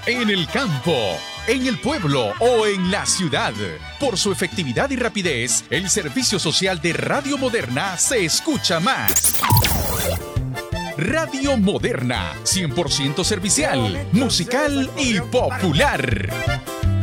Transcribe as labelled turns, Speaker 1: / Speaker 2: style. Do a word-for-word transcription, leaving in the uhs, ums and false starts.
Speaker 1: en el campo, en el pueblo o en la ciudad. Por su efectividad y rapidez, el servicio social de Radio Moderna se escucha más. Radio Moderna, cien por ciento servicial, musical y popular.